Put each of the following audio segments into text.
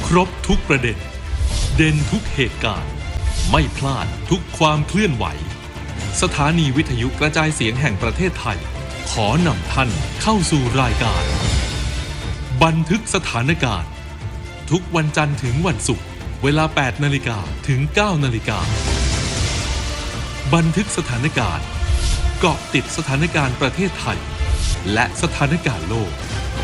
ครบทุกประเด็นเด่นทุกเหตุการณ์ไม่พลาดทุกความเคลื่อนไหวสถานีวิทยุกระจายเสียงแห่งประเทศไทยขอนำท่านเข้าสู่รายการบันทึกสถานการณ์ทุกวันจันทร์ถึงวันศุกร์เวลา 8 นาฬิกาถึง 9 นาฬิกาบันทึกสถานการณ์เกาะติดสถานการณ์ประเทศไทยและสถานการณ์โลก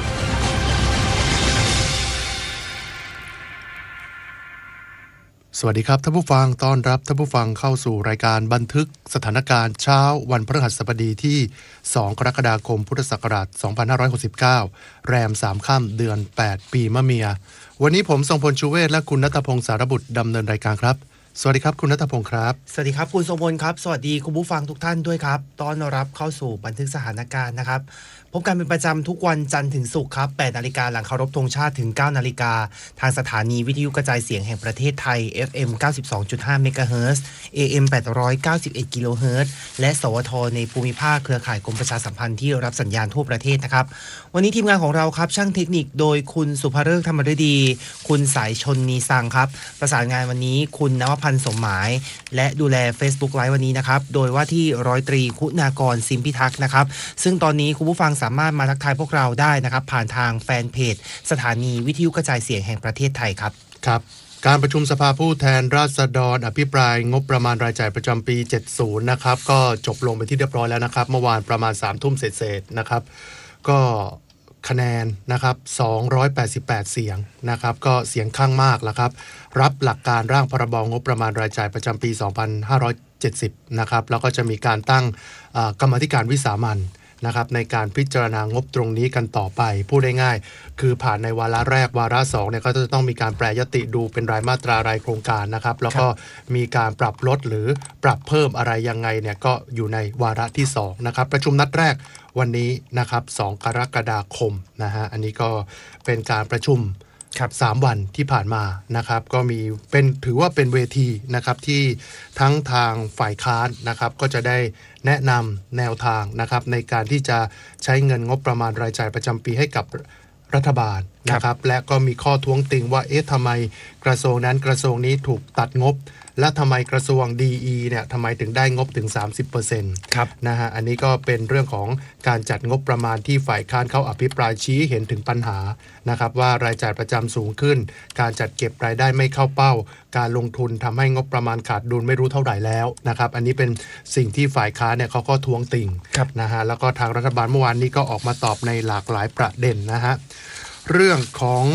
สวัสดีครับท่านผู้ฟังต้อนรับท่านผู้ฟังเข้าสู่รายการบันทึกสถานการณ์เช้าวันพฤหัสบดีที่2กรกฎาคมพุทธศักราช2569แรม3ค่ำเดือน8ปีมะเมียวันนี้ผมทรงพลชูเวศและคุณณัฐพงศ์สารบุตรดำเนินรายการครับสวัสดีครับคุณณัฐพงศ์ครับสวัสดีครับคุณทรงพลครับสวัสดีคุณผู้ฟังทุกท่านด้วยครับต้อนรับเข้าสู่บันทึกสถานการณ์นะครับพบกันเป็นประจำทุกวันจันทร์ถึงศุกร์ครับ 8 นาฬิกาหลังเคารพธงชาติถึง 9 นาฬิกาทางสถานีวิทยุกระจายเสียงแห่งประเทศไทย FM 92.5 เมกะเฮิรตซ์ AM 891 กิโลเฮิรตซ์และสวทในภูมิภาคเครือข่ายกรมประชาสัมพันธ์ที่รับสัญญาณทั่วประเทศนะครับวันนี้ทีมงานของเราครับช่างเทคนิคโดยคุณสุภฤกษ์ธรรมฤดีคุณสายชนนีสังครับประสานงานวันนี้คุณนวพันธ์สมหมายและดูแล Facebook Live วันนี้นะครับโดยว่าที่ร้อยตรีคุณากรซิมพิทักษ์นะครับซึ่งตอนนี้คุณผู้ฟังสามารถมาทักทายพวกเราได้นะครับผ่านทางแฟนเพจสถานีวิทยุกระจายเสียงแห่งประเทศไทยครับครับการประชุมสภาผู้แทนราษฎรอภิปรายงบประมาณรายจ่ายประจำปี 70 นะครับก็จบลงไปที่เรียบร้อยแล้วนะครับเมื่อวานประมาณ 3 ทุ่มเศษๆนะครับก็คะแนนนะครับ288เสียงนะครับก็เสียงข้างมากแล้วครับรับหลักการร่างพรบงบประมาณรายจ่ายประจำปี 2570 นะครับแล้วก็จะมีการตั้งกรรมาธิการวิสามัญนะครับในการพิจารณางบตรงนี้กันต่อไปพูดได้ง่ายคือผ่านในวาระแรกวาระ2เนี่ยก็จะต้องมีการแปรยติดูเป็นรายมาตรารายโครงการนะครับแล้วก็มีการปรับลดหรือปรับเพิ่มอะไรยังไงเนี่ยก็อยู่ในวาระที่2นะครับประชุมนัดแรกวันนี้นะครับ2กรกฎาคมนะฮะอันนี้ก็เป็นการประชุม3 วันที่ผ่านมานะครับก็มีถือว่าเป็นเวทีนะครับที่ทั้งทางฝ่ายค้านนะครับก็จะได้แนะนำแนวทางนะครับในการที่จะใช้เงินงบประมาณรายจ่ายประจำปีให้กับรัฐบาลนะครับและก็มีข้อท้วงติงว่าทำไมกระทรวงนั้นกระทรวงนี้ถูกตัดงบและทำไมกระทรวง DE เนี่ยทำไมถึงได้งบถึง 30% ครับนะฮะอันนี้ก็เป็นเรื่องของการจัดงบประมาณที่ฝ่ายค้านเขาอภิปรายชี้เห็นถึงปัญหานะครับว่ารายจ่ายประจำสูงขึ้นการจัดเก็บรายได้ไม่เข้าเป้าการลงทุนทำให้งบประมาณขาดดุลไม่รู้เท่าไหร่แล้วนะครับอันนี้เป็นสิ่งที่ฝ่ายค้านเนี่ยเขาก็ท้วงติงนะฮะแล้วก็ทางรัฐบาลเมื่อวานนี้ก็ออกมาตอบในหลากหลายประเด็นนะฮะเรื่องของ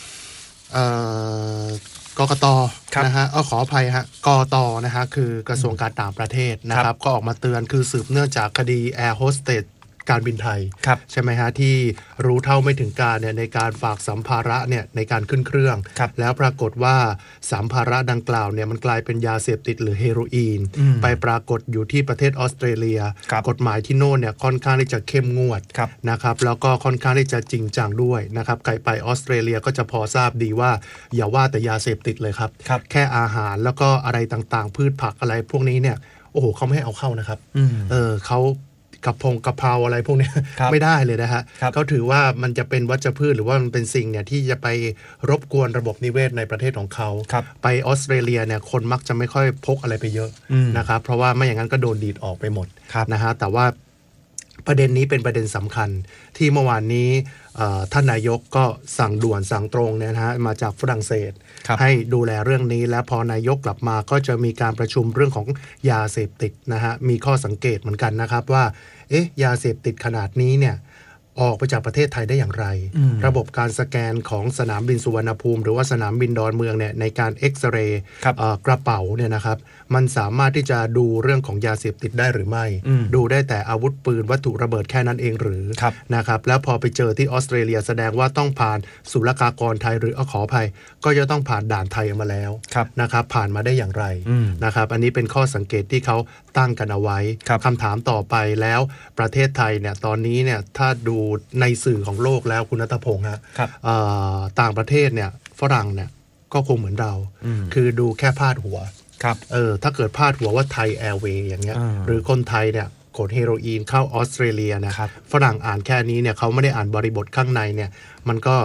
กกต.นะฮะขออภัยฮะกต.นะฮะคือกระทรวงการต่างประเทศนะครับก็ออกมาเตือนคือสืบเนื่องจากคดีแอร์โฮสเตสการบินไทยใช่ไหมฮะที่รู้เท่าไม่ถึงการเนี่ยในการฝากสัมภาระเนี่ยในการขึ้นเครื่องแล้วปรากฏว่าสัมภาระดังกล่าวเนี่ยมันกลายเป็นยาเสพติดหรือเฮโรอีนไปปรากฏอยู่ที่ประเทศออสเตรเลียกฎหมายที่โน่นเนี่ยค่อนข้างที่จะเข้มงวดนะครับแล้วก็ค่อนข้างที่จะจริงจังด้วยนะครับใครไปออสเตรเลียก็จะพอทราบดีว่าอย่าว่าแต่ยาเสพติดเลยครับแค่อาหารแล้วก็อะไรต่างๆพืชผักอะไรพวกนี้เนี่ยโอ้โหเขาไม่ให้เอาเข้านะครับเขากะเพราอะไรพวกนี้ไม่ได้เลยนะฮะเขาถือว่ามันจะเป็นวัชพืชหรือว่ามันเป็นสิ่งเนี่ยที่จะไปรบกวนระบบนิเวศในประเทศของเขาไปออสเตรเลียเนี่ยคนมักจะไม่ค่อยพกอะไรไปเยอะนะครับเพราะว่าไม่อย่างนั้นก็โดนดีดออกไปหมดนะฮะแต่ว่าประเด็นนี้เป็นประเด็นสำคัญที่เมื่อวานนี้ท่านนายกก็สั่งด่วนสั่งตรงเนี่ยนะฮะมาจากฝรั่งเศสให้ดูแลเรื่องนี้และพอนายกกลับมาก็จะมีการประชุมเรื่องของยาเสพติดนะฮะมีข้อสังเกตเหมือนกันนะครับว่ายาเสพติดขนาดนี้เนี่ยออกไปจากประเทศไทยได้อย่างไรระบบการสแกนของสนามบินสุวรรณภูมิหรือว่าสนามบินดอนเมืองเนี่ยในการเอ็กซเรย์กระเป๋าเนี่ยนะครับมันสามารถที่จะดูเรื่องของยาเสพติดได้หรือไม่ดูได้แต่อาวุธปืนวัตถุระเบิดแค่นั้นเองหรือนะครับแล้วพอไปเจอที่ออสเตรเลียแสดงว่าต้องผ่านศุลกากรไทยหรือขออภัยก็จะต้องผ่านด่านไทยมาแล้วนะครับผ่านมาได้อย่างไรนะครับอันนี้เป็นข้อสังเกตที่เขาตั้งกันเอาไว้คำถามต่อไปแล้วประเทศไทยเนี่ยตอนนี้เนี่ยถ้าดูในสื่อของโลกแล้วคุณณัฐพงษ์ฮะต่างประเทศเนี่ยฝรั่งเนี่ยก็คงเหมือนเราคือดูแค่พาดหัวถ้าเกิดพาดหัวว่าไทยแอร์เวย์อย่างเงี้ยหรือคนไทยเนี่ยขนเฮโรอีนเข้าออสเตรเลียนะฝรั่งอ่านแค่นี้เนี่ยเขาไม่ได้อ่านบริบทข้างในเนี่ยมันก็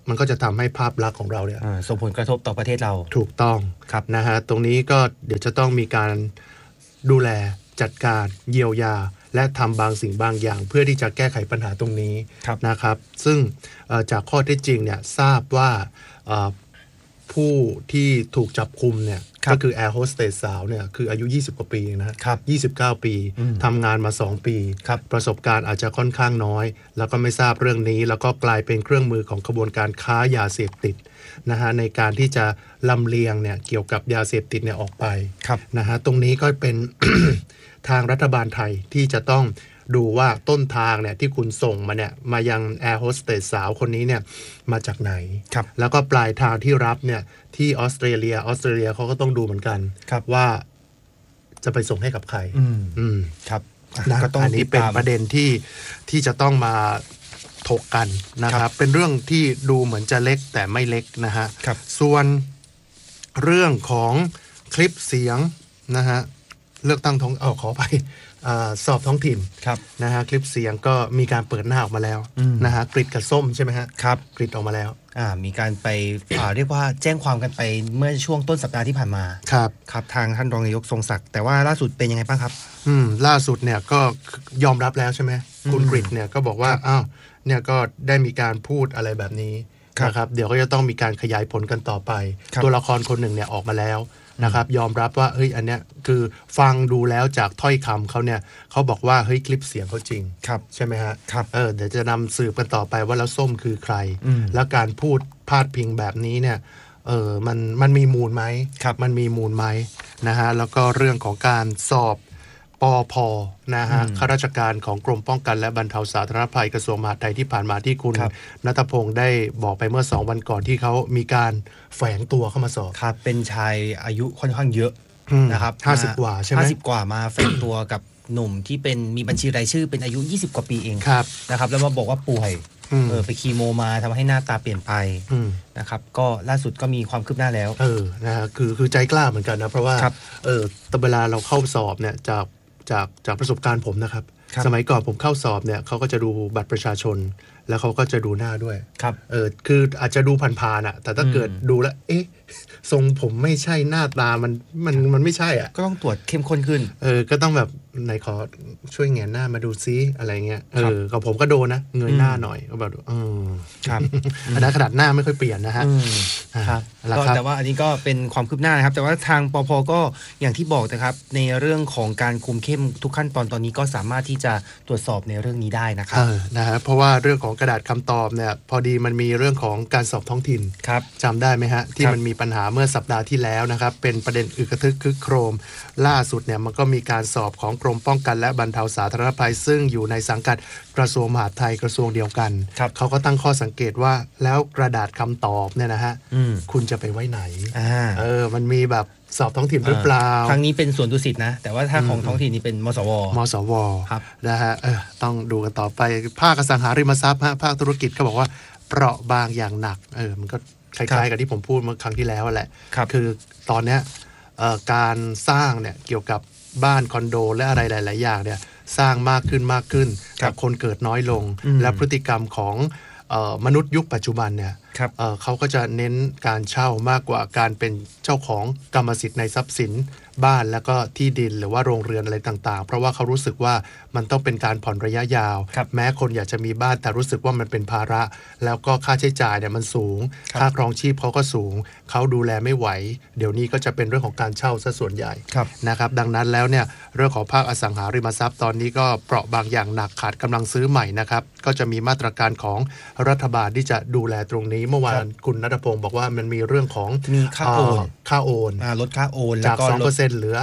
มันก็จะทำให้ภาพลักษณ์ของเราเนี่ยส่งผลกระทบต่อประเทศเราถูกต้องนะฮะตรงนี้ก็เดี๋ยวจะต้องมีการดูแลจัดการเยียวยาและทำบางสิ่งบางอย่างเพื่อที่จะแก้ไขปัญหาตรงนี้นะครับซึ่งจากข้อเท็จจริงเนี่ยทราบว่าผู้ที่ถูกจับคุมเนี่ยก็คือแอร์โฮสเตสสาวเนี่ยคืออายุ20กว่าปีนะครับ29 ปีทำงานมา2 ปีประสบการณ์อาจจะค่อนข้างน้อยแล้วก็ไม่ทราบเรื่องนี้แล้วก็กลายเป็นเครื่องมือของขบวนการค้ายาเสพติดนะฮะในการที่จะลำเลียงเนี่ยเกี่ยวกับยาเสพติดเนี่ยออกไปนะฮะตรงนี้ก็เป็น ทางรัฐบาลไทยที่จะต้องดูว่าต้นทางเนี่ยที่คุณส่งมาเนี่ยมายังแอร์โฮสเตสสาวคนนี้เนี่ยมาจากไหนแล้วก็ปลายทางที่รับเนี่ยที่ออสเตรเลียเขาก็ต้องดูเหมือนกันว่าจะไปส่งให้กับใครครับอันนี้เป็นประเด็นที่จะต้องมาถกกันนะครับเป็นเรื่องที่ดูเหมือนจะเล็กแต่ไม่เล็กนะฮะส่วนเรื่องของคลิปเสียงนะฮะเลือกตั้งขอไปสอบท้องถิ่นนะฮะคลิปเสียงก็มีการเปิดหน้าออกมาแล้วนะฮะกริดกับส้มใช่ไหมฮะครับกริดออกมาแล้วมีการไปเรียกว่าแจ้งความกันไปเมื่อช่วงต้นสัปดาห์ที่ผ่านมาครับทางท่านรองนายกทรงศักดิ์แต่ว่าล่าสุดเป็นยังไงบ้างครับล่าสุดเนี่ยก็ยอมรับแล้วใช่ไหมคุณกริดเนี่ยก็บอกว่าอ้าวเนี่ยก็ได้มีการพูดอะไรแบบนี้นะครับเดี๋ยวก็จะต้องมีการขยายผลกันต่อไปตัวละครคนหนึ่งเนี่ยออกมาแล้วนะครับยอมรับว่าเฮ้ยอันเนี้ยคือฟังดูแล้วจากถ้อยคำเขาเนี่ยเขาบอกว่าเฮ้ยคลิปเสียงเขาจริงใช่ไหมฮะเดี๋ยวจะนำสืบกันต่อไปว่าแล้วส้มคือใครแล้วการพูดพาดพิงแบบนี้เนี่ยมันมีมูลไหมมันมีมูลไหมนะฮะแล้วก็เรื่องของการสอบปพ.นะฮะข้าราชการของกรมป้องกันและบรรเทาสาธารณภัยกระทรวงมหาดไทยที่ผ่านมาที่คุณณัฐพงศ์ได้บอกไปเมื่อ2 วันก่อนที่เขามีการแฝงตัวเข้ามาสอบครับเป็นชายอายุค่อนข้างเยอะนะครับ 50 กว่าใช่ไหม 50 กว่ามาแฝงตัวกับหนุ่มที่เป็นมีบัญชีรายชื่อเป็นอายุ20 กว่าปีเองนะครับแล้วมาบอกว่าป่วยไปคีโมมาทำให้หน้าตาเปลี่ยนไปนะครับก็ล่าสุดก็มีความคืบหน้าแล้วนะฮะคือใจกล้าเหมือนกันนะเพราะว่าแต่เวลาเราเข้าสอบเนี่ยจากประสบการณ์ผมนะครับสมัยก่อนผมเข้าสอบเนี่ยเขาก็จะดูบัตรประชาชนแล้วเขาก็จะดูหน้าด้วยคืออาจจะดูผ่านๆอ่ะแต่ถ้าเกิดดูแล้วเอ๊ะทรงผมไม่ใช่หน้าตามันไม่ใช่อ่ะก็ต้องตรวจเข้มข้นขึ้นก็ต้องแบบไหนขอช่วยแงนหน้ามาดูซิอะไรเงี้ยกับผมก็โดนนะเงยหน้าหน่อยก็แบบครับอันนั้นขนาดหน้าไม่ค่อยเปลี่ยนนะฮะครับแต่ว่าอันนี้ก็เป็นความคืบหน้านะครับแต่ว่าทางปภ.ก็อย่างที่บอกนะครับในเรื่องของการคุมเข้มทุกขั้นตอนนี้ก็สามารถที่จะตรวจสอบในเรื่องนี้ได้นะครับนะฮะเพราะว่าเรื่องของกระดาษคำตอบเนี่ยพอดีมันมีเรื่องของการสอบท้องถิ่นจำได้ไหมฮะที่มันมีปัญหาเมื่อสัปดาห์ที่แล้วนะครับเป็นประเด็นอึกระทึกคึกโครมล่าสุดเนี่ยมันก็มีการสอบของกรมป้องกันและบรรเทาสาธารณภัยซึ่งอยู่ในสังกัดกระทรวงมหาดไทยกระทรวงเดียวกันเขาก็ตั้งข้อสังเกตว่าแล้วกระดาษคำตอบเนี่ยนะฮะคุณจะไปไว้ไหนมันมีแบบสอบท้องถิ่นหรือเปล่าครั้งนี้เป็นส่วนดุสิตนะแต่ว่าถ้าของท้องถิ่นนี่เป็นมสวนะฮะต้องดูกันต่อไปภาคอสังหาริมทรัพย์ภาคธุรกิจเขาบอกว่าเปราะบางอย่างหนักมันก็คล้ายๆกับที่ผมพูดเมื่อครั้งที่แล้วแหละคือตอนเนี้ยการสร้างเนี่ยเกี่ยวกับบ้านคอนโดและอะไรหลายๆอย่างเนี่ยสร้างมากขึ้นแต่คนเกิดน้อยลงและพฤติกรรมของมนุษย์ยุคปัจจุบันเนี่ยเขาก็จะเน้นการเช่ามากกว่าการเป็นเจ้าของกรรมสิทธิ์ในทรัพย์สินบ้านแล้วก็ที่ดินหรือว่าโรงเรือนอะไรต่างๆเพราะว่าเขารู้สึกว่ามันต้องเป็นการผ่อนระยะยาวแม้คนอยากจะมีบ้านแต่รู้สึกว่ามันเป็นภาระแล้วก็ค่าใช้จ่ายเนี่ยมันสูงค่าครองชีพเขาก็สูงเขาดูแลไม่ไหวเดี๋ยวนี้ก็จะเป็นเรื่องของการเช่าซะส่วนใหญ่นะครับดังนั้นแล้วเนี่ยเรื่องของภาคอสังหาริมทรัพย์ตอนนี้ก็เปราะบางอย่างหนักขาดกำลังซื้อใหม่นะครับก็จะมีมาตรการของรัฐบาลที่จะดูแลตรงนี้เมื่อวานคุณณัฐพงศ์บอกว่ามันมีเรื่องของค่าโอนลดค่าโอนจาก 2% เหลือ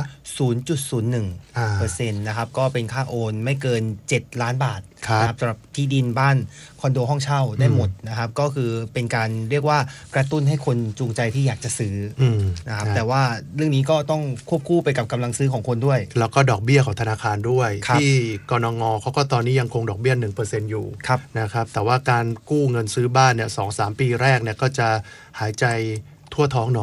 0.01% นะครับก็เป็นค่าโอนไม่เกิน7 ล้านบาทนะครับสำหรับที่ดินบ้านคอนโดห้องเช่าได้หมดนะครับก็คือเป็นการเรียกว่ากระตุ้นให้คนจูงใจที่อยากจะซื้อนะครับแต่ว่าเรื่องนี้ก็ต้องควบคู่ไปกับกำลังซื้อของคนด้วยแล้วก็ดอกเบี้ยของธนาคารด้วยที่กนง.เขาก็ตอนนี้ยังคงดอกเบี้ย 1% อยู่นะครับแต่ว่าการกู้เงินซื้อบ้านเนี่ย 2-3 ปีแรกเนี่ยก็จะหายใจทั่วท้องหน่อย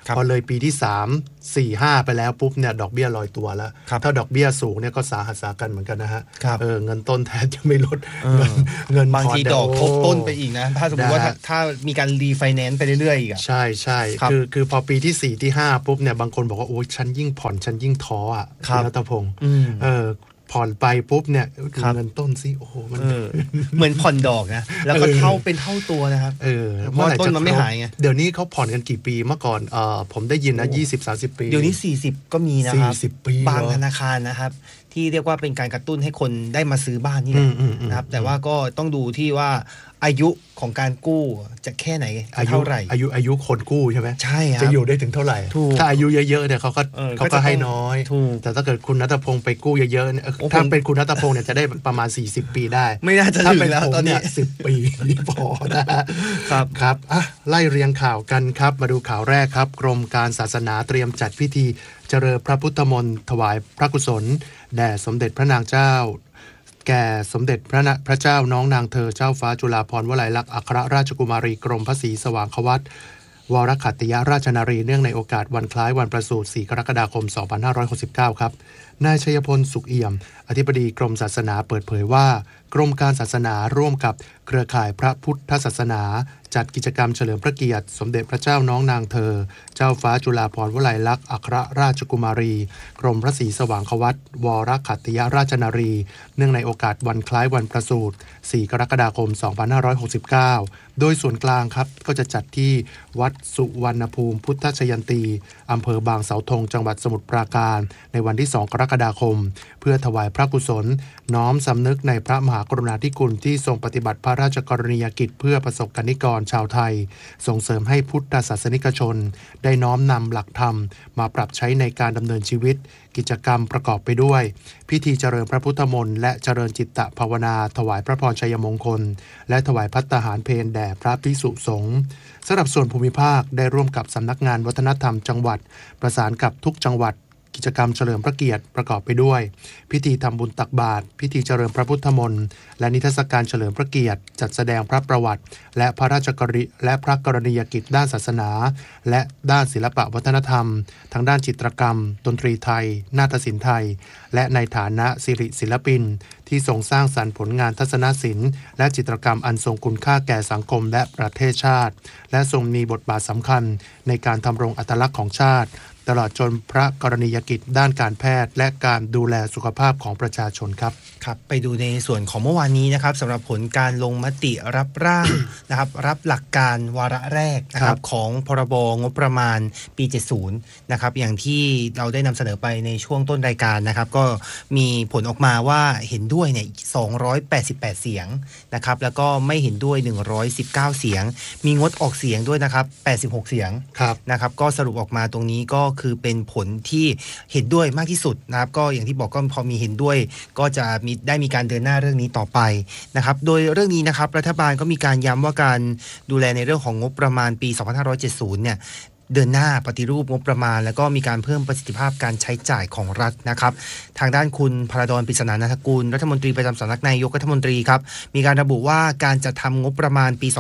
พอเลยปีที่3 4 5ไปแล้วปุ๊บเนี่ยดอกเบี้ยลอยตัวแล้วถ้าดอกเบี้ยสูงเนี่ยก็สาหัสสากันเหมือนกันนะฮะเงินต้นแทนจะไม่ลดเงินบางทีดอกทบต้นไปอีกนะถ้าสมมติว่าถ้ามีการรีไฟแนนซ์ไปเรื่อยๆอีกใช่ใช่คือพอปีที่4ที่5ปุ๊บเนี่ยบางคนบอกว่าโอ้ยฉันยิ่งผ่อนฉันยิ่งท้ออ่ะคุณรัตพงศ์ผ่อนไปปุ๊บเนี่ยเงินต้นสิโอ้โหมันเหมือนผ่อนดอกนะแล้วก็เป็นเท่าตัวนะครับเพราะต้นมันไม่หายไงเดี๋ยวนี้เขาผ่อนกันกี่ปีเมื่อก่อนผมได้ยินนะ20-30 ปีเดี๋ยวนี้40ก็มีนะครับ 40 ปีบางธนาคารนะครับที่เรียกว่าเป็นการกระตุ้นให้คนได้มาซื้อบ้านนี่แหละนะครับแต่ว่าก็ต้องดูที่ว่าอายุของการกู้จะแค่ไหนเท่าไหร่อายุคนกู้ใช่ไหมใช่ครับจะอยู่ได้ถึงเท่าไหร่ถ้าอายุเยอะๆเนี่ยเขาก็ให้น้อยแต่ถ้าเกิดคุณณัฐพงศ์ไปกู้เยอะๆเนี่ยถ้าเป็นคุณณัฐพงศ์เนี่ยจะได้ประมาณ40 ปีได้ไม่น่าจะถึงแล้วตอนนี้ 10 ปีพอนะครับไล่เรียงข่าวกันครับมาดูข่าวแรกครับกรมการศาสนาเตรียมจัดพิธีเจริญพระพุทธมนต์ถวายพระกุศลแด่สมเด็จพระนางเจ้าแก่สมเด็จพระเจ้าน้องนางเธอเจ้าฟ้าจุฬาภรณ์วลัยลักษณ์อัครราชกุมารีกรมพระศรีสว่างควัตรวรขัตติยราชนารีเนื่องในโอกาสวันคล้ายวันประสูติ4 กรกฎาคม 2569 ครับนายชัยพลสุขเอี่ยมอธิบดีกรมศาสนาเปิดเผยว่ากรมการศาสนาร่วมกับเครือข่ายพระพุทธศาสนาจัดกิจกรรมเฉลิมพระเกียรติสมเด็จพระเจ้าน้องนางเธอเจ้าฟ้าจุฬาภรณ์วลัยลักษณ์อัครราชกุมารีกรมพระศรีสว่างควัตรวรขัตติยราชนารีเนื่องในโอกาสวันคล้ายวันประสูติ4 กรกฎาคม 2569 โดยส่วนกลางครับก็จะจัดที่วัดสุวรรณภูมิพุทธชยันตีอำเภอบางเสาธงจังหวัดสมุทรปราการในวันที่2 กรกฎาคมเพื่อถวายพระกุศลน้อมสำนึกในพระมหากรุณาธิคุณที่ทรงปฏิบัติพระราชกรณียกิจเพื่อประสบกนิกรชาวไทยส่งเสริมให้พุทธศาสนิกชนได้น้อมนำหลักธรรมมาปรับใช้ในการดำเนินชีวิตกิจกรรมประกอบไปด้วยพิธีเจริญพระพุทธมนต์และเจริญจิตตภาวนาถวายพระพรชัยมงคลและถวายภัตตาหารเพลแด่พระภิกษุสงฆ์สำหรับส่วนภูมิภาคได้ร่วมกับสำนักงานวัฒนธรรมจังหวัดประสานกับทุกจังหวัดกิจกรรมเฉลิมพระเกียรติประกอบไปด้วยพิธีทำบุญตักบาตรพิธีเจริญพระพุทธมนต์และนิทรรศการเฉลิมพระเกียรติจัดแสดงพระประวัติและพระราชกรณีและพระกรณียกิจด้านศาสนาและด้านศิลปวัฒนธรรมทั้งด้านจิตรกรรมดนตรีไทยนาฏศิลป์ไทยและในฐานะสิริศิลปินที่ทรงสร้างสรรค์ผลงานทัศนศิลป์และจิตรกรรมอันทรงคุณค่าแก่สังคมและประเทศชาติและทรงมีบทบาทสำคัญในการทำรงอัตลักษณ์ของชาติตลอดจนพระกรณียกิจด้านการแพทย์และการดูแลสุขภาพของประชาชนครับครับไปดูในส่วนของเมื่อวานนี้นะครับสำหรับผลการลงมติรับร่าง นะครับรับหลักการวาระแรกนะครับของพรบงบประมาณปี70นะครับอย่างที่เราได้นำเสนอไปในช่วงต้นรายการนะครับก็มีผลออกมาว่าเห็นด้วยเนี่ย288เสียงนะครับแล้วก็ไม่เห็นด้วย119เสียงมีงดออกเสียงด้วยนะครับ86เสียงนะครับก็สรุปออกมาตรงนี้ก็คือเป็นผลที่เห็นด้วยมากที่สุดนะครับก็อย่างที่บอกก็พอมีเห็นด้วยก็จะมีการเดินหน้าเรื่องนี้ต่อไปนะครับโดยเรื่องนี้นะครับรัฐบาลก็มีการย้ำว่าการดูแลในเรื่องของงบประมาณปี2570เนี่ยเดินหน้าปฏิรูปงบประมาณแล้วก็มีการเพิ่มประสิทธิภาพการใช้จ่ายของรัฐนะครับทางด้านคุณพรดล ปริศนานันทกุลรัฐมนตรีประจำสำนักนายกรัฐมนตรีครับมีการระบุว่าการจัดทำงบประมาณปี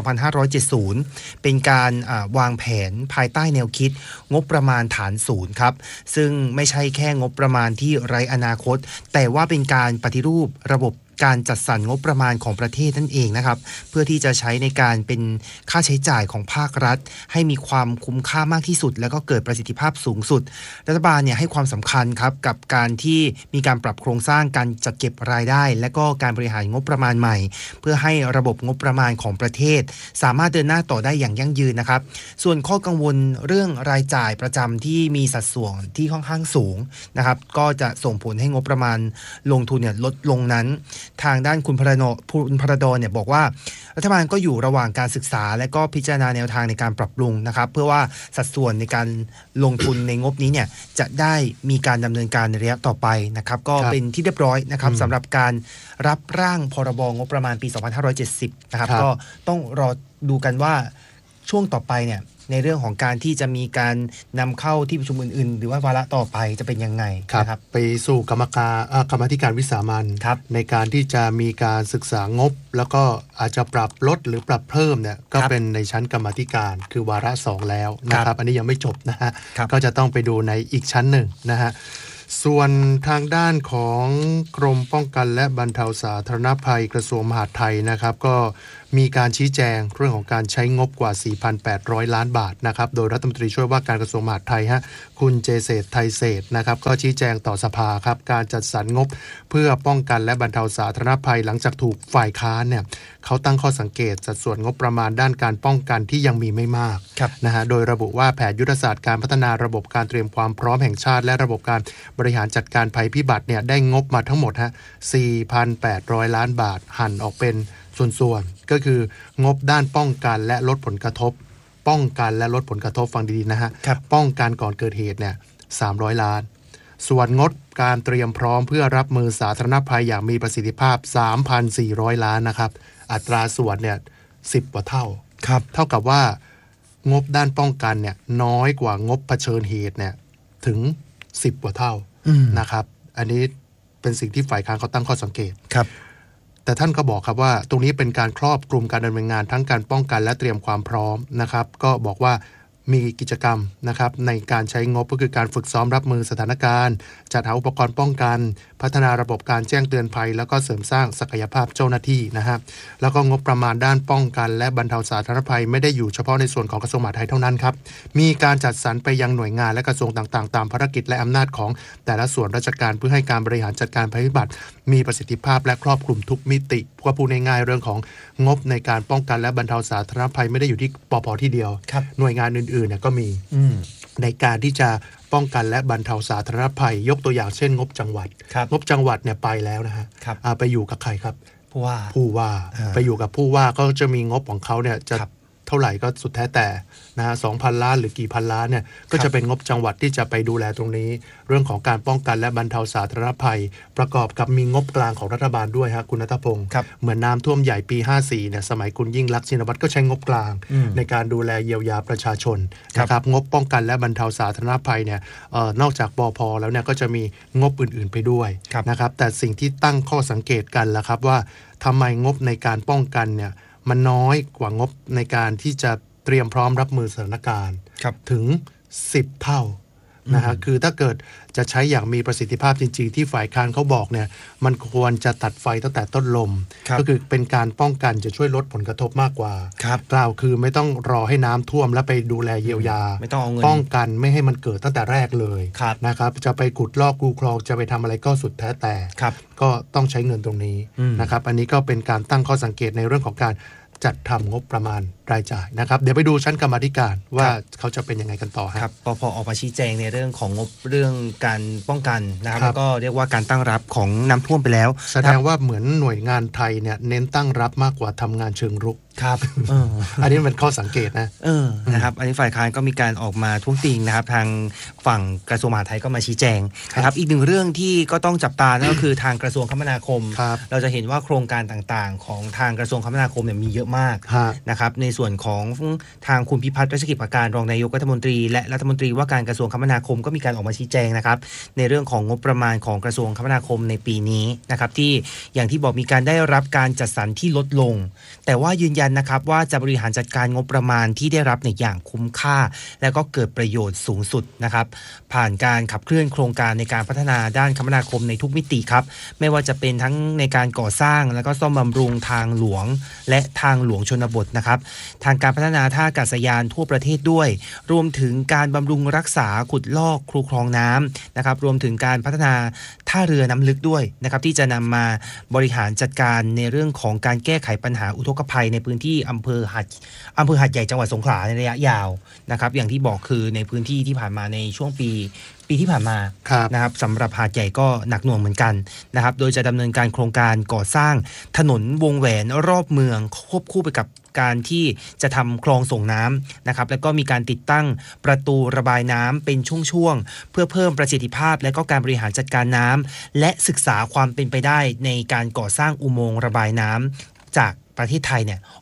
2570เป็นการวางแผนภายใต้แนวคิดงบประมาณฐานศูนย์ครับซึ่งไม่ใช่แค่งบประมาณที่ไร้อนาคตแต่ว่าเป็นการปฏิรูประบบการจัดสรรงบประมาณของประเทศนั่นเองนะครับเพื่อที่จะใช้ในการเป็นค่าใช้จ่ายของภาครัฐให้มีความคุ้มค่ามากที่สุดแล้วก็เกิดประสิทธิภาพสูงสุดรัฐบาลเนี่ยให้ความสำคัญครับกับการที่มีการปรับโครงสร้างการจัดเก็บรายได้และก็การบริหารงบประมาณใหม่เพื่อให้ระบบงบประมาณของประเทศสามารถเดินหน้าต่อได้อย่างยั่งยืนนะครับส่วนข้อกังวลเรื่องรายจ่ายประจำที่มีสัดส่วนที่ค่อนข้างสูงนะครับก็จะส่งผลให้งบประมาณลงทุนเนี่ยลดลงนั้นทางด้านคุณพรดลเนี่ยบอกว่ารัฐบาลก็อยู่ระหว่างการศึกษาและก็พิจารณาแนวทางในการปรับปรุงนะครับเพื่อว่าสัดส่วนในการลงทุนในงบนี้เนี่ยจะได้มีการดำเนินการในระยะต่อไปนะครับก็เป็นที่เรียบร้อยนะครับสำหรับการรับร่างพรบงบประมาณปี2570นะครับก็ต้องรอดูกันว่าช่วงต่อไปเนี่ยในเรื่องของการที่จะมีการนำเข้าที่ประชุมอื่นๆหรือว่าวาระต่อไปจะเป็นยังไงนะครับไปสู่กรรมาธิการวิสามัญในการที่จะมีการศึกษางบแล้วก็อาจจะปรับลดหรือปรับเพิ่มเนี่ยก็เป็นในชั้นกรรมาธิการคือวาระ2แล้วนะครับอันนี้ยังไม่จบนะฮะก็จะต้องไปดูในอีกชั้นหนึ่งนะฮะส่วนทางด้านของกรมป้องกันและบรรเทาสาธารณภัยกระทรวงมหาดไทยนะครับก็มีการชี้แจงเรื่องของการใช้งบกว่า 4,800 ล้านบาทนะครับโดยรัฐมนตรีช่วยว่าการกระทรวงมหาดไทยคุณเจเศรษฐ์ไทยเศรษฐ์นะครับก็ชี้แจงต่อสภาครับการจัดสรรงบเพื่อป้องกันและบรรเทาสาธารณภัยหลังจากถูกฝ่ายค้านเนี่ยเขาตั้งข้อสังเกตสัดส่วนงบประมาณด้านการป้องกันที่ยังมีไม่มากนะฮะโดยระบุว่าแผนยุทธศาสตร์การพัฒนาระบบการเตรียมความพร้อมแห่งชาติและระบบการบริหารจัดการภัยพิบัติเนี่ยได้งบมาทั้งหมด4,800 ล้านบาทหั่นออกเป็นส่วนๆก็คืองบด้านป้องกันและลดผลกระทบป้องกันและลดผลกระทบฟังดีๆนะฮะป้องกันก่อนเกิดเหตุเนี่ย300 ล้านส่วนงดการเตรียมพร้อมเพื่อรับมือสาธารณภัยอย่างมีประสิทธิภาพ 3,400 ล้านนะครับอัตราส่วนเนี่ย10 กว่าเท่าเท่ากับว่างบด้านป้องกันเนี่ยน้อยกว่างบเผชิญเหตุเนี่ยถึง10 กว่าเท่านะครับอันนี้เป็นสิ่งที่ฝ่ายค้านเขาตั้งข้อสังเกตแต่ท่านก็บอกครับว่าตรงนี้เป็นการครอบคลุมการดำเนินงานทั้งการป้องกันและเตรียมความพร้อมนะครับก็บอกว่ามีกิจกรรมนะครับในการใช้งบก็คือการฝึกซ้อมรับมือสถานการณ์จัดหาอุปกรณ์ป้องกันพัฒนาระบบการแจ้งเตือนภัยแล้วก็เสริมสร้างศักยภาพเจ้าหน้าที่นะครับแล้วก็งบประมาณด้านป้องกันและบรรเทาสาธารณภัยไม่ได้อยู่เฉพาะในส่วนของกระทรวงมหาดไทยเท่านั้นครับมีการจัดสรรไปยังหน่วยงานและกระทรวงต่างๆตามภารกิจและอำนาจของแต่ละส่วนราชการเพื่อให้การบริหารจัดการภัยพิบัติมีประสิทธิภาพและครอบคลุมทุกมิติก็พูดง่ายๆเรื่องของงบในการป้องกันและบรรเทาสาธารณภัยไม่ได้อยู่ที่ปภ.ที่เดียวหน่วยงานอื่นๆเนี่ยก็มีในการที่จะป้องกันและบรรเทาสาธารณภัยยกตัวอย่างเช่นงบจังหวัดงบจังหวัดเนี่ยไปแล้วนะฮะไปอยู่กับใครครับผู้ว่าไปอยู่กับผู้ว่าก็จะมีงบของเขาเนี่ยจะเท่าไหร่ก็สุดแท้แต่นะฮะ 2,000 ล้านหรือกี่พันล้านเนี่ยก็จะเป็นงบจังหวัดที่จะไปดูแลตรงนี้เรื่องของการป้องกันและบรรเทาสาธารณภัยประกอบกับมีงบกลางของรัฐบาลด้วยฮะคุณณัฐพงศ์เหมือนน้ำท่วมใหญ่ปี54เนี่ยสมัยคุณยิ่งลักษณ์ชินวัตรก็ใช้งบกลางในการดูแลเยียวยาประชาชนนะครับงบป้องกันและบรรเทาสาธารณภัยเนี่ยนอกจากปภ.แล้วเนี่ยก็จะมีงบอื่นๆไปด้วยนะครับแต่สิ่งที่ตั้งข้อสังเกตกันล่ะครับว่าทำไมงบในการป้องกันเนี่ยมันน้อยกว่างบในการที่จะเตรียมพร้อมรับมือสถานการณ์ถึง10 เท่านะฮะคือถ้าเกิดจะใช้อย่างมีประสิทธิภาพจริงๆที่ฝ่ายค้านเขาบอกเนี่ยมันควรจะตัดไฟตั้งแต่ต้นลมก็คือเป็นการป้องกันจะช่วยลดผลกระทบมากกว่ากล่าวคือไม่ต้องรอให้น้ำท่วมแล้วไปดูแลเยียวยาไม่ต้องเอาเงินป้องกันไม่ให้มันเกิดตั้งแต่แรกเลยนะครับจะไปขุดลอกคูคลองจะไปทำอะไรก็สุดแท้แต่ก็ต้องใช้เงินตรงนี้นะครับอันนี้ก็เป็นการตั้งข้อสังเกตในเรื่องของการจัดทำงบประมาณรายจ่ายนะครับเดี๋ยวไปดูชั้นกรรมาธิการว่าเขาจะเป็นยังไงกันต่อครับพอออกมาชี้แจงในเรื่องของงบเรื่องการป้องกันนะครับแล้วก็เรียกว่าการตั้งรับของน้ำท่วมไปแล้วแสดงว่าเหมือนหน่วยงานไทยเนี่ยเน้นตั้งรับมากกว่าทำงานเชิงรุกครับอันนี้เป็นข้อสังเกตนะนะครับอันนี้ฝ่ายค้านก็มีการออกมาท้วงติงนะครับทางฝั่งกระทรวงมหาดไทยก็มาชี้แจงนะครับอีกหนึ่งเรื่องที่ก็ต้องจับตานั่นก็คือทางกระทรวงคมนาคมเราจะเห็นว่าโครงการต่างๆของทางกระทรวงคมนาคมเนี่ยมีเยอะมากนะครับในส่วนของทางคุณพิพัฒน์รัชกิจประการรองนายกรัฐมนตรีและรัฐมนตรีว่าการกระทรวงคมนาคมก็มีการออกมาชี้แจงนะครับในเรื่องของงบประมาณของกระทรวงคมนาคมในปีนี้นะครับที่อย่างที่บอกมีการได้รับการจัดสรรที่ลดลงแต่ว่ายืนยันนะครับว่าจะบริหารจัดการงบประมาณที่ได้รับในอย่างคุ้มค่าและก็เกิดประโยชน์สูงสุดนะครับผ่านการขับเคลื่อนโครงการในการพัฒนาด้านคมนาคมในทุกมิติครับไม่ว่าจะเป็นทั้งในการก่อสร้างแล้วก็ซ่อมบำรุงทางหลวงและทางหลวงชนบทนะครับทางการพัฒนาท่าอากาศยานทั่วประเทศด้วยรวมถึงการบำรุงรักษาขุดลอกคูคลองน้ำนะครับรวมถึงการพัฒนาท่าเรือน้ำลึกด้วยนะครับที่จะนำมาบริหารจัดการในเรื่องของการแก้ไขปัญหาอุทกภัยในพื้นที่อำเภอหาดใหญ่จังหวัดสงขลาในระยะยาวนะครับอย่างที่บอกคือในพื้นที่ที่ผ่านมาในช่วงปีที่ผ่านมานะครับสำหรับหาดใหญ่ก็หนักหน่วงเหมือนกันนะครับโดยจะดำเนินการโครงการก่อสร้างถนนวงแหวนรอบเมืองควบคู่ไปกับการที่จะทำคลองส่งน้ำนะครับแล้วก็มีการติดตั้งประตูระบายน้ำเป็นช่วงๆเพื่อเพิ่มประสิทธิภาพและก็การบริหารจัดการน้ำและศึกษาความเป็นไปได้ในการก่อสร้างอุโมงค์ระบายน้ำจากประเทศไทยเนี่ย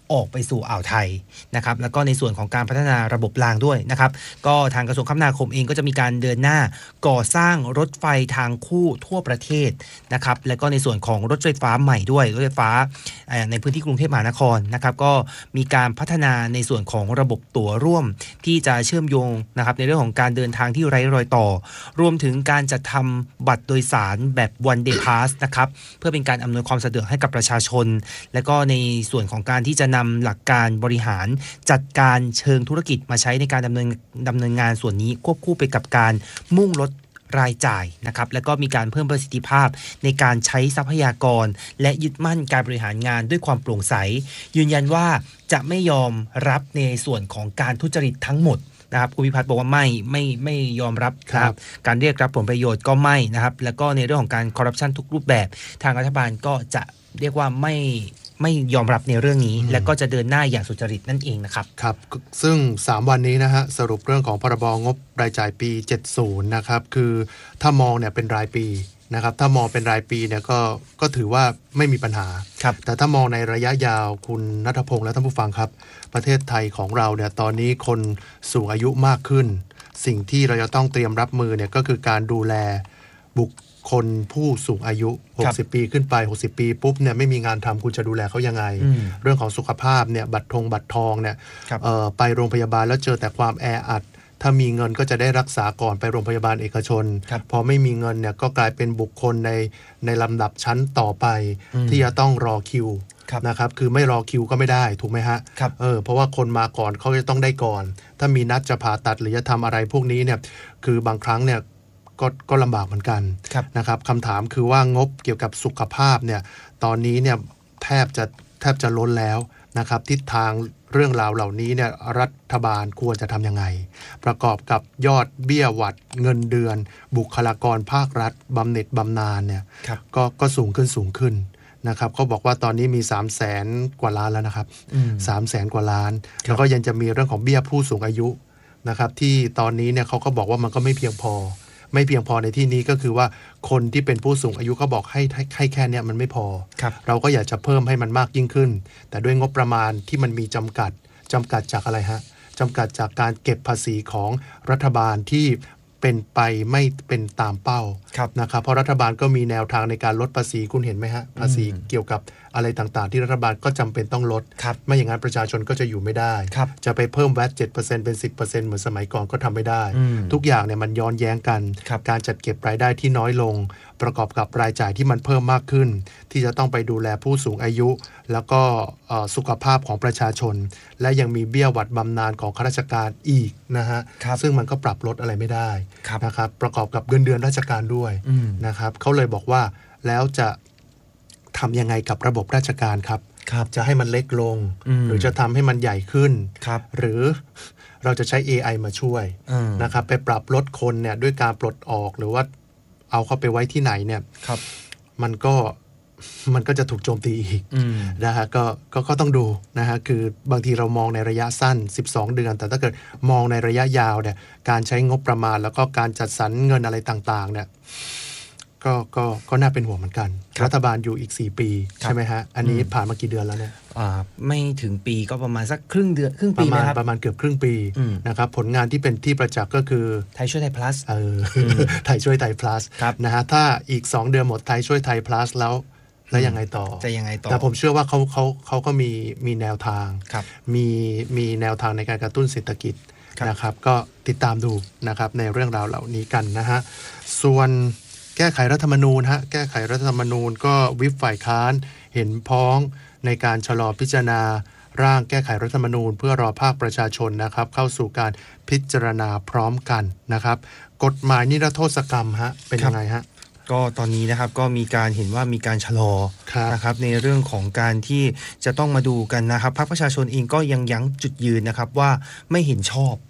ออกไปสู่อ่าวไทยนะครับแล้วก็ในส่วนของการพัฒนาระบบรางด้วยนะครับก็ทางกระทรวงคมนาคมเองก็จะมีการเดินหน้าก่อสร้างรถไฟทางคู่ทั่วประเทศนะครับแล้วก็ในส่วนของรถไฟฟ้าใหม่ด้วยรถไฟฟ้าในพื้นที่กรุงเทพมหานครนะครับก็มีการพัฒนาในส่วนของระบบตั๋วร่วมที่จะเชื่อมโยงนะครับในเรื่องของการเดินทางที่ไร้รอยต่อรวมถึงการจัดทำบัตรโดยสารแบบ One Day Pass นะครับเพื่อเป็นการอำนวยความสะดวกให้กับประชาชนและก็ในส่วนของการที่จะนำหลักการบริหารจัดการเชิงธุรกิจมาใช้ในการดำเนินงานส่วนนี้ควบคู่ไปกับการมุ่งลดรายจ่ายนะครับแล้วก็มีการเพิ่มประสิทธิภาพในการใช้ทรัพยากรและยึดมั่นการบริหารงานด้วยความโปร่งใสยืนยันว่าจะไม่ยอมรับในส่วนของการทุจริตทั้งหมดนะครับคุณพิพัฒน์บอกว่าไม่ยอมรับนะครับการเรียกรับผลประโยชน์ก็ไม่นะครับแล้วก็ในเรื่องของการคอร์รัปชันทุกรูปแบบทางรัฐบาลก็จะเรียกว่าไม่ยอมรับในเรื่องนี้และก็จะเดินหน้าอย่างสุจริตนั่นเองนะครับครับซึ่ง3วันนี้นะฮะสรุปเรื่องของพรบงบรายจ่ายปี70นะครับคือถ้ามองเนี่ยเป็นรายปีนะครับถ้ามองเป็นรายปีเนี่ยก็ถือว่าไม่มีปัญหาแต่ถ้ามองในระยะยาวคุณณัฐพงษ์และท่านผู้ฟังครับประเทศไทยของเราเนี่ยตอนนี้คนสูงอายุมากขึ้นสิ่งที่เราจะต้องเตรียมรับมือเนี่ยก็คือการดูแลบุคคลผู้สูงอายุ60ปีขึ้นไป60ปีปุ๊บเนี่ยไม่มีงานทำคุณจะดูแลเขายังไงเรื่องของสุขภาพเนี่ยบัตรทองเนี่ยไปโรงพยาบาลแล้วเจอแต่ความแออัดถ้ามีเงินก็จะได้รักษาก่อนไปโรงพยาบาลเอกชนพอไม่มีเงินเนี่ยก็กลายเป็นบุคคลในลำดับชั้นต่อไปที่จะต้องรอคิวนะครับคือไม่รอคิวก็ไม่ได้ถูกไหมฮะเพราะว่าคนมาก่อนเขาจะต้องได้ก่อนถ้ามีนัดจะผ่าตัดหรือจะทำอะไรพวกนี้เนี่ยคือบางครั้งเนี่ยก็ลำบากเหมือนกันนะครับคำถามคือว่างบเกี่ยวกับสุขภาพเนี่ยตอนนี้เนี่ยแทบจะล้นแล้วนะครับทิศทางเรื่องราวเหล่านี้เนี่ยรัฐบาลควรจะทำยังไงประกอบกับยอดเบี้ยหวัดเงินเดือนบุคลากรภาครัฐบำเหน็จบำนาญเนี่ยก็สูงขึ้นนะครับเขาบอกว่าตอนนี้มี 300,000 กว่าล้านแล้วนะครับ 300,000 กว่าล้านแล้วก็ยังจะมีเรื่องของเบี้ยผู้สูงอายุนะครับที่ตอนนี้เนี่ยเขาก็บอกว่ามันก็ไม่เพียงพอในที่นี้ก็คือว่าคนที่เป็นผู้สูงอายุเขาบอกให้แค่นี้มันไม่พอเราก็อยากจะเพิ่มให้มันมากยิ่งขึ้นแต่ด้วยงบประมาณที่มันมีจำกัดจากอะไรฮะจำกัดจากการเก็บภาษีของรัฐบาลที่เป็นไปไม่เป็นตามเป้านะครับเพราะรัฐบาลก็มีแนวทางในการลดภาษีคุณเห็นไหมฮะภาษีเกี่ยวกับอะไรต่างๆที่รัฐบาลก็จำเป็นต้องลดไม่อย่างนั้นประชาชนก็จะอยู่ไม่ได้จะไปเพิ่ม VAT 7% เป็น 10% เหมือนสมัยก่อนก็ทำไม่ได้ทุกอย่างเนี่ยมันย้อนแย้งกันการจัดเก็บรายได้ที่น้อยลงประกอบกับรายจ่ายที่มันเพิ่มมากขึ้นที่จะต้องไปดูแลผู้สูงอายุแล้วก็สุขภาพของประชาชนและยังมีเบี้ยหวัดบำนาญของข้าราชการอีกนะฮะซึ่งมันก็ปรับลดอะไรไม่ได้นะครับประกอบกับเงินเดือนราชการด้วยนะครับเขาเลยบอกว่าแล้วจะทำยังไงกับระบบราชการครับจะให้มันเล็กลงหรือจะทำให้มันใหญ่ขึ้นหรือเราจะใช้ AI มาช่วยนะครับไปปรับลดคนเนี่ยด้วยการปลดออกหรือว่าเอาเข้าไปไว้ที่ไหนเนี่ยมันก็จะถูกโจมตีอีกนะฮะก็ต้องดูนะฮะคือบางทีเรามองในระยะสั้น12เดือนแต่ถ้าเกิดมองในระยะยาวเนี่ยการใช้งบประมาณแล้วก็การจัดสรรเงินอะไรต่างๆเนี่ยก็น่าเป็นห่วงเหมือนกันรัฐบาลอยู่อีก4ปีใช่ไหมฮะอันนี้ผ่านมากี่เดือนแล้วเนี่ยไม่ถึงปีก็ประมาณสักครึ่งปีนะครับประมาณเกือบครึ่งปีนะครับผลงานที่เป็นที่ประจักษ์ก็คือไทยช่วยไทย plus ไทยช่วยไทย plus นะฮะถ้าอีก2เดือนหมดไทยช่วยไทย plus แล้วยังไงต่อจะยังไงต่อแต่ผมเชื่อว่าเขาก็มีแนวทางมีแนวทางในการกระตุ้นเศรษฐกิจนะครับก็ติดตามดูนะครับในเรื่องราวเหล่านี้กันนะฮะส่วนแก้ไขรัฐธรรมนูญแก้ไขรัฐธรรมนูญก็วิปฝ่ายค้านเห็นพ้องในการชะลอพิจารณาร่างแก้ไขรัฐธรรมนูญเพื่อรอภาคประชาชนนะครับเข้าสู่การพิจารณาพร้อมกันนะครับกฎหมายนิรโทษกรรมเป็นยังไงฮะก็ตอนนี้นะครับก็มีการเห็นว่ามีการชะลอนะครับในเรื่องของการที่จะต้องมาดูกันนะครับพรรคประชาชนเองก็ยังยั้งจุดยืนนะครับว่าไม่เห็นชอบ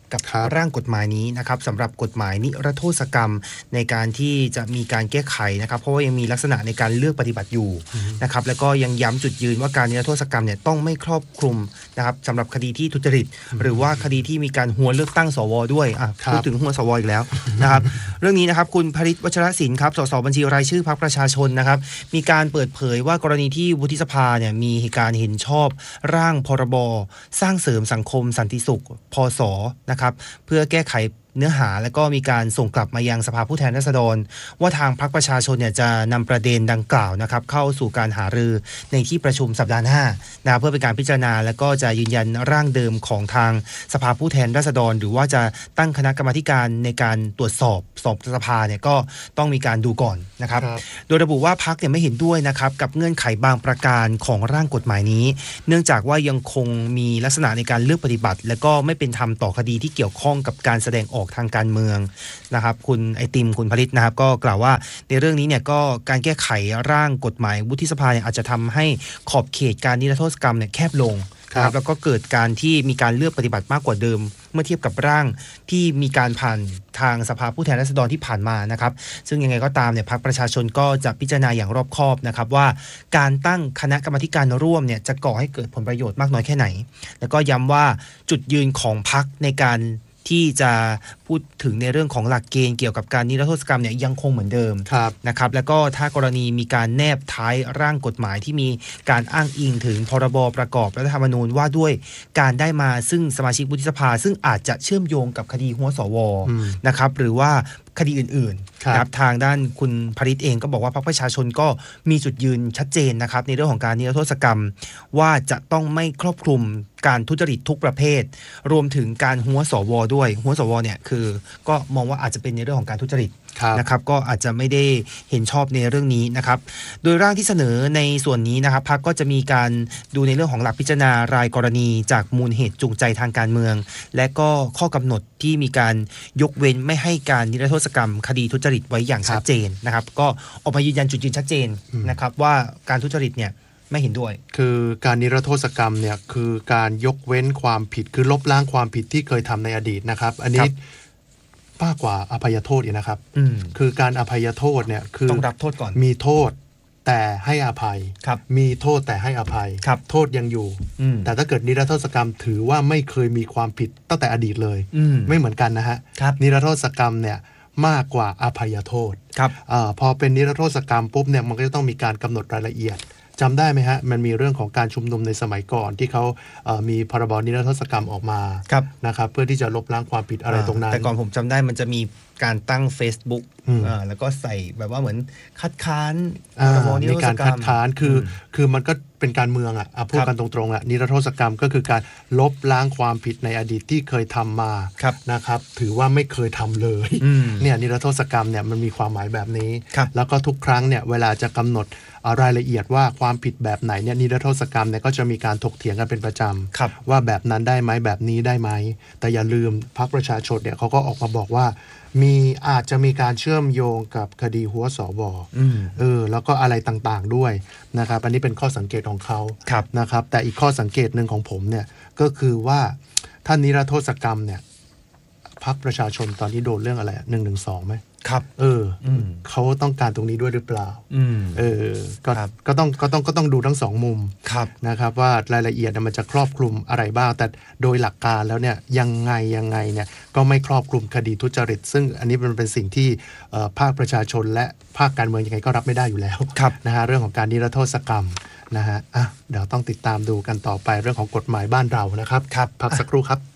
กับร่างกฎหมายนี้นะครับสำหรับกฎหมายนิรโทษกรรมในการที่จะมีการแก้ไขนะครับเพราะว่ายังมีลักษณะในการเลือกปฏิบัติอยู่นะครับแล้วก็ยังย้ำจุดยืนว่าการนิรโทษกรรมเนี่ยต้องไม่ครอบคลุมนะครับสำหรับคดีที่ทุจริตหรือว่าคดีที่มีการหัวเลือกตั้งสวด้วยพูดถึงหัวสวอีกแล้วนะครับเรื่องนี้นะครับคุณพริต วัชรศิลป์ครับสสบัญชีรายชื่อพรรคประชาชนนะครับมีการเปิดเผยว่ากรณีที่วุฒิสภาเนี่ยมีการเห็นชอบร่างพรบสร้างเสริมสังคมสันติสุขพศนะครับเพื่อแก้ไขเนื้อหาและก็มีการส่งกลับมายังสภาผู้แทนราษฎรว่าทางพรรคประชาชนเนี่ยจะนำประเด็นดังกล่าวนะครับเข้าสู่การหารือในที่ประชุมสัปดาห์หน้านะเพื่อเป็นการพิจารณาและก็จะยืนยันร่างเดิมของทางสภาผู้แทนราษฎรหรือว่าจะตั้งคณะกรรมาธิการในการตรวจสอบสภาเนี่ยก็ต้องมีการดูก่อนนะครับโดยระบุว่าพรรคเนี่ยไม่เห็นด้วยนะครับกับเงื่อนไขบางประการของร่างกฎหมายนี้เนื่องจากว่ายังคงมีลักษณะในการเลือกปฏิบัติและก็ไม่เป็นธรรมต่อคดีที่เกี่ยวข้องกับการแสดงออกทางการเมืองนะครับคุณไอติมคุณผลิตนะครับก็กล่าวว่าในเรื่องนี้เนี่ยก็การแก้ไขร่างกฎหมายวุฒิสภาเนี่ยอาจจะทำให้ขอบเขตการนิรโทษกรรมเนี่ยแคบลงครับแล้วก็เกิดการที่มีการเลือกปฏิบัติมากกว่าเดิมเมื่อเทียบกับร่างที่มีการผ่านทางสภาผู้แทนราษฎรที่ผ่านมานะครับซึ่งยังไงก็ตามเนี่ยพรรคประชาชนก็จะพิจารณาอย่างรอบคอบนะครับว่าการตั้งคณะกรรมาธิการร่วมเนี่ยจะก่อให้เกิดผลประโยชน์มากน้อยแค่ไหนแล้วก็ย้ำว่าจุดยืนของพรรคในการที่จะพูดถึงในเรื่องของหลักเกณฑ์เกี่ยวกับการนิรโทษกรรมเนี่ยยังคงเหมือนเดิมนะครับแล้วก็ถ้ากรณีมีการแนบท้ายร่างกฎหมายที่มีการอ้างอิงถึงพรบประกอบรัฐธรรมนูญว่าด้วยการได้มาซึ่งสมาชิกวุฒิสภาซึ่งอาจจะเชื่อมโยงกับคดีหัวสวนะครับหรือว่าคดีอื่นๆนะครับทางด้านคุณพริตเองก็บอกว่าพรรคประชาชนก็มีจุดยืนชัดเจนนะครับในเรื่องของการนิรโทษกรรมว่าจะต้องไม่ครอบคลุมการทุจริตทุกประเภทรวมถึงการหัวสวด้วยหัวสวเนี่ยคือก็มองว่าอาจจะเป็นในเรื่องของการทุจริตนะครับก็อาจจะไม่ได้เห็นชอบในเรื่องนี้นะครับโดยร่างที่เสนอในส่วนนี้นะครับพรรคก็จะมีการดูในเรื่องของหลักพิจารณารายกรณีจากมูลเหตุจูงใจทางการเมืองและก็ข้อกำหนดที่มีการยกเว้นไม่ให้การนิรโทษกรรมคดีทุจริตไว้อย่างชัดเจนนะครับก็ออกมายืนยันจุดยืนชัดเจนนะครับว่าการทุจริตเนี่ยไม่เห็นด้วยคือการนิรโทษกรรมเนี่ยคือการยกเว้นความผิดคือลบล้างความผิดที่เคยทำในอดีตนะครับอันนี้มากกว่าอภัยโทษอีกนะครับคือการอภัยโทษเนี่ยคือต้องรับโทษก่อนมีโทษแต่ให้อภัยมีโทษแต่ให้อภัยโทษยังอยู่แต่ถ้าเกิดนิรโทษกรรมถือว่าไม่เคยมีความผิดตั้งแต่อดีตเลยไม่เหมือนกันนะฮะนิรโทษกรรมเนี่ยมากกว่าอภัยโทษพอเป็นนิรโทษกรรมปุ๊บเนี่ยมันก็จะต้องมีการกำหนดรายละเอียดจำได้ไหมฮะมันมีเรื่องของการชุมนุมในสมัยก่อนที่เขามีพรบนิรโทษกรรมออกมานะครับเพื่อที่จะลบล้างความผิดอะไรตรงนั้นแต่ก่อนผมจำได้มันจะมีการตั้ง Facebook แล้วก็ใส่แบบว่าเหมือนคัดค้านมีการคัดค้านคือมันก็เป็นการเมืองอ่ะพูดกันตรงๆอ่ะนิรโทษกรรมก็คือการลบล้างความผิดในอดีตที่เคยทำมานะครับถือว่าไม่เคยทำเลยเนี่ยนิรโทษกรรมเนี่ยมันมีความหมายแบบนี้แล้วก็ทุกครั้งเนี่ยเวลาจะกำหนดรายละเอียดว่าความผิดแบบไหนเนี่ยนิรโทษกรรมเนี่ยก็จะมีการถกเถียงกันเป็นประจำว่าแบบนั้นได้ไหมแบบนี้ได้ไหมแต่อย่าลืมพรรคประชาชนเนี่ยเขาก็ออกมาบอกว่าอาจจะมีการเชื่อมโยงกับคดีหัวสวแล้วก็อะไรต่างๆด้วยนะครับอันนี้เป็นข้อสังเกตของเขานะครับแต่อีกข้อสังเกตหนึ่งของผมเนี่ยก็คือว่าถ้านิรโทษกรรมเนี่ยพรรคประชาชนตอนนี้โดนเรื่องอะไร112ไหมครับเขาต้องการตรงนี้ด้วยหรือเปล่าก็ต้องดูทั้งสองมุมนะครับว่ารายละเอียดมันจะครอบคลุมอะไรบ้างแต่โดยหลักการแล้วเนี่ยยังไงเนี่ยก็ไม่ครอบคลุมคดีทุจริตซึ่งอันนี้มันเป็นสิ่งที่ภาคประชาชนและภาคการเมืองยังไงก็รับไม่ได้อยู่แล้วนะฮะเรื่องของการนิรโทษกรรมนะฮะเดี๋ยวต้องติดตามดูกันต่อไปเรื่องของกฎหมายบ้านเรานะครับพักสักครู่ครับ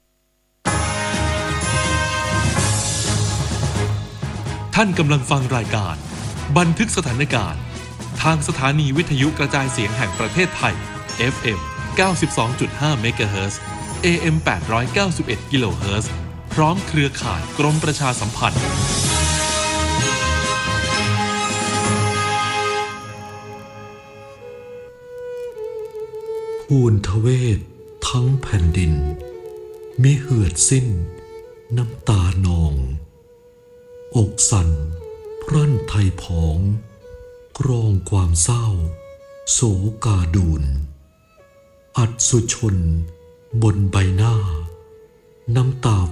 ท่านกำลังฟังรายการบันทึกสถานการณ์ทางสถานีวิทยุกระจายเสียงแห่งประเทศไทย FM 92.5 เมกะเฮิรตซ์ AM 891 กิโลเฮิรตซ์พร้อมเครือข่ายกรมประชาสัมพันธ์ภูนทเวศทั้งแผ่นดินมิเหือดสิ้นน้ำตานองอกสั่นพรั่นไทยผองกรองความเศร้าโศกาดูนอัศชนบนใบหน้าน้ำตา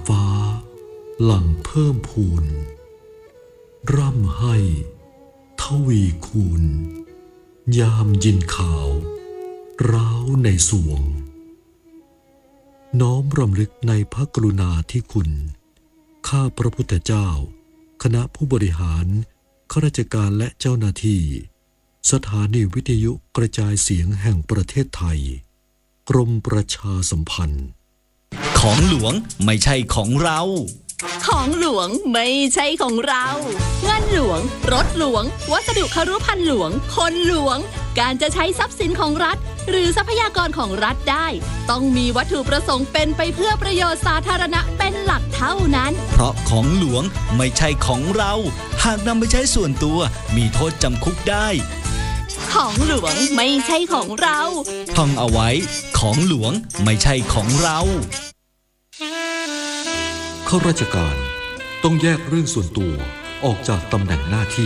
หลั่งเพิ่มพูนร่ำให้ทวีคูณยามยินข่าวร้าวในสวงน้อมรำลึกในพระกรุณาธิคุณข้าพระพุทธเจ้าคณะผู้บริหารข้าราชการและเจ้าหน้าที่สถานีวิทยุกระจายเสียงแห่งประเทศไทยกรมประชาสัมพันธ์ของหลวงไม่ใช่ของเราของหลวงไม่ใช่ของเราเงินหลวงรถหลวงวัสดุคฤภัณฑ์หลวงคนหลวงการจะใช้ทรัพย์สินของรัฐหรือทรัพยากรของรัฐได้ต้องมีวัตถุประสงค์เป็นไปเพื่อประโยชน์สาธารณะเป็นหลักเท่านั้นเพราะของหลวงไม่ใช่ของเราหากนำไปใช้ส่วนตัวมีโทษจำคุกได้ของหลวงไม่ใช่ของเราท่องเอาไว้ของหลวงไม่ใช่ของเราข้าราชการต้องแยกเรื่องส่วนตัวออกจากตำแหน่งหน้าที่